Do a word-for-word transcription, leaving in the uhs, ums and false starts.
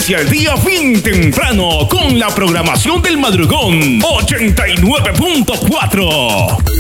Inicia el día bien temprano con la programación del madrugón ochenta y nueve punto cuatro.